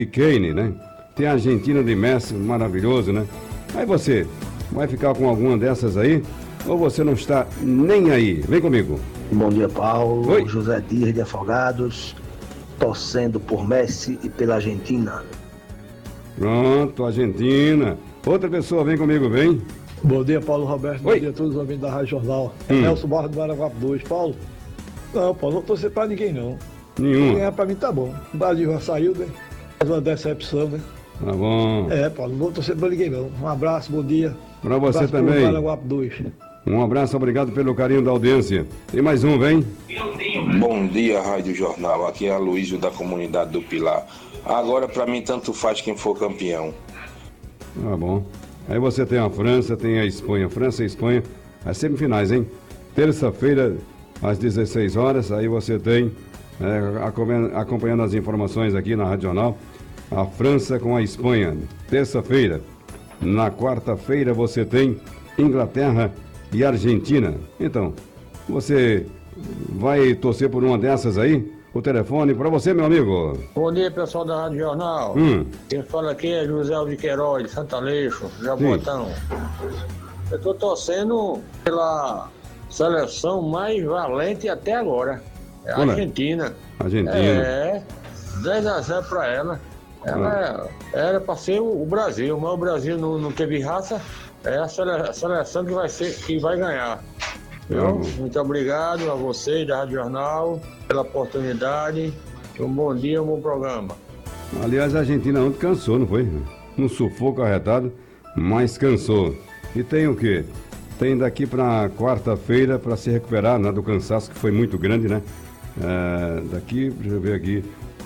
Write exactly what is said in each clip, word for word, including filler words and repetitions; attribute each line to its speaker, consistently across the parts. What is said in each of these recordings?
Speaker 1: Kane, né? Tem a Argentina de Messi, maravilhoso, né? Aí você vai ficar com alguma dessas aí? Ou você não está nem aí? Vem comigo.
Speaker 2: Bom dia, Paulo.
Speaker 1: Oi.
Speaker 2: José Dias de Afogados, torcendo por Messi e pela Argentina.
Speaker 1: Pronto, Argentina. Outra pessoa, vem comigo, vem.
Speaker 3: Bom dia, Paulo Roberto.
Speaker 1: Oi.
Speaker 3: Bom dia a todos os ouvintes da Rádio Jornal. É
Speaker 1: Hum.
Speaker 3: Nelson Barra do Maraguape dois. Paulo? Não, Paulo, não vou torcer pra ninguém, não. Quem
Speaker 1: Nenhuma.
Speaker 3: ganhar pra mim tá bom. O Brasil já saiu, né? Mais uma decepção, né?
Speaker 1: Tá bom.
Speaker 3: É, Paulo, não vou torcer pra ninguém, não. Um abraço, bom dia.
Speaker 1: Pra você
Speaker 3: abraço pro
Speaker 1: também.
Speaker 3: Maraguape dois.
Speaker 1: Um abraço, obrigado pelo carinho da audiência. Tem mais um, vem.
Speaker 4: Bom dia, Rádio Jornal. Aqui é a Luísio da comunidade do Pilar. Agora, pra mim, tanto faz quem for campeão.
Speaker 1: Tá bom. Aí você tem a França, tem a Espanha. França e Espanha, as semifinais, hein? Terça-feira, às dezesseis horas, aí você tem, é, acompanhando, acompanhando as informações aqui na Rádio Jornal, a França com a Espanha. Terça-feira. Na quarta-feira você tem Inglaterra e Argentina. Então, você vai torcer por uma dessas aí? O telefone para você, meu amigo.
Speaker 5: Bom dia, pessoal da Rádio Jornal.
Speaker 1: Hum.
Speaker 5: Quem fala aqui é José Alves de Queiroz, de Santa Aleixo, Jabotão. Eu estou torcendo pela seleção mais valente até agora. É a
Speaker 1: Olha.
Speaker 5: Argentina.
Speaker 1: Argentina.
Speaker 5: É, dez a zero para ela. Ela era para ser o Brasil, mas o Brasil não, não teve raça. É a sele- a seleção que vai, ser, que vai ganhar. Viu? Muito obrigado a vocês da Rádio Jornal pela oportunidade. Um bom dia, um bom programa.
Speaker 1: Aliás, a Argentina ontem cansou, não foi? Um sufoco arretado, mas cansou. E tem o quê? Tem daqui para quarta-feira para se recuperar, né, do cansaço que foi muito grande, né? É, daqui, deixa eu ver aqui.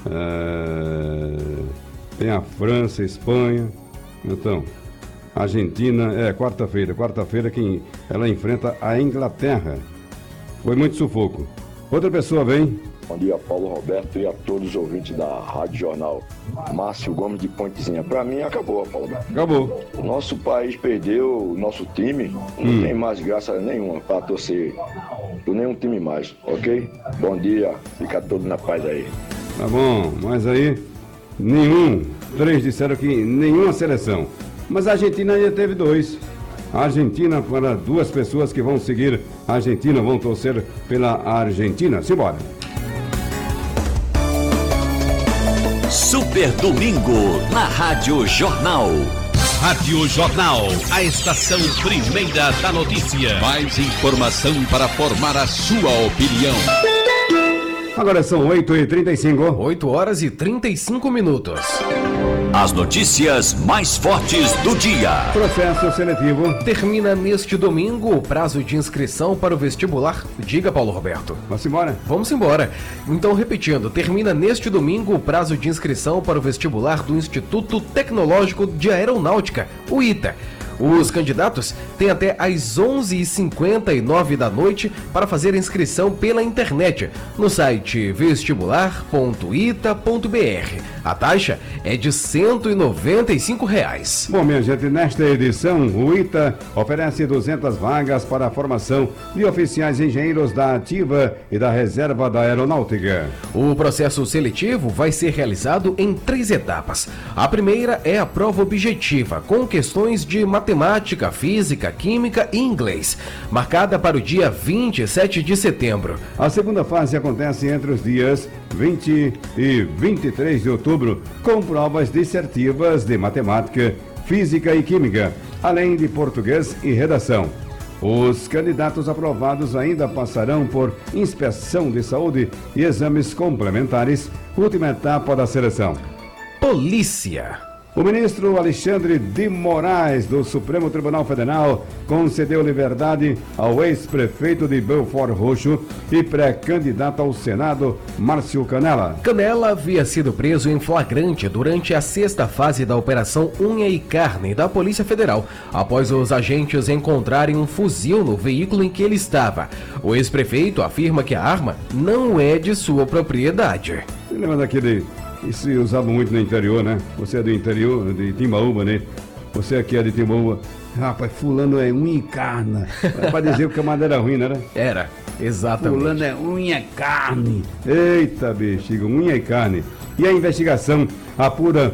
Speaker 1: É, tem a França, a Espanha. Então, Argentina, é quarta-feira. Quarta-feira quem ela enfrenta a Inglaterra. Foi muito sufoco. Outra pessoa vem.
Speaker 6: Bom dia, Paulo Roberto e a todos os ouvintes da Rádio Jornal. Márcio Gomes de Pontezinha. Pra mim, acabou, Paulo Roberto.
Speaker 1: Acabou.
Speaker 6: O nosso país perdeu, o nosso time não
Speaker 1: Hum.
Speaker 6: tem mais graça nenhuma pra torcer por nenhum time mais, ok? Bom dia, fica todo na paz aí.
Speaker 1: Tá bom, mas aí nenhum. Três disseram que nenhuma seleção. Mas a Argentina ainda teve dois. A Argentina para duas pessoas que vão seguir a Argentina, vão torcer pela Argentina. Simbora.
Speaker 7: Super Domingo na Rádio Jornal.
Speaker 8: Rádio Jornal, a estação primeira da notícia. Mais informação para formar a sua opinião.
Speaker 1: Agora são oito e trinta e cinco.
Speaker 9: oito horas e trinta e cinco minutos.
Speaker 7: As notícias mais fortes do dia.
Speaker 1: Processo seletivo.
Speaker 9: Termina neste domingo o prazo de inscrição para o vestibular. Diga, Paulo Roberto.
Speaker 1: Vamos embora?
Speaker 9: Vamos embora. Então, repetindo, termina neste domingo o prazo de inscrição para o vestibular do Instituto Tecnológico de Aeronáutica, o ITA. Os candidatos têm até às onze e cinquenta e nove da noite para fazer a inscrição pela internet no site vestibular ponto ita ponto br. A taxa é de cento e noventa e cinco reais.
Speaker 1: Bom, minha gente, nesta edição, o ITA oferece duzentas vagas para a formação de oficiais engenheiros da Ativa e da Reserva da Aeronáutica.
Speaker 9: O processo seletivo vai ser realizado em três etapas. A primeira é a prova objetiva, com questões de matemática, física, química e inglês, marcada para o dia vinte e sete de setembro.
Speaker 1: A segunda fase acontece entre os dias vinte e vinte e três de outubro, com provas dissertivas de matemática, física e química, além de português e redação. Os candidatos aprovados ainda passarão por inspeção de saúde e exames complementares, última etapa da seleção.
Speaker 9: Polícia.
Speaker 1: O ministro Alexandre de Moraes, do Supremo Tribunal Federal, concedeu liberdade ao ex-prefeito de Belford Roxo e pré-candidato ao Senado, Márcio Canela.
Speaker 9: Canela havia sido preso em flagrante durante a sexta fase da Operação Unha e Carne da Polícia Federal, após os agentes encontrarem um fuzil no veículo em que ele estava. O ex-prefeito afirma que a arma não é de sua propriedade.
Speaker 1: Você lembra daquele... Isso se usava muito no interior, né? Você é do interior, de Timbaúba, né? Você aqui é de Timbaúba. Rapaz, fulano é unha e carne. É pra dizer que o camarada era ruim, não era?
Speaker 9: Era. Exatamente.
Speaker 1: Fulano é unha e carne. Eita, bexiga, unha e carne. E a investigação apura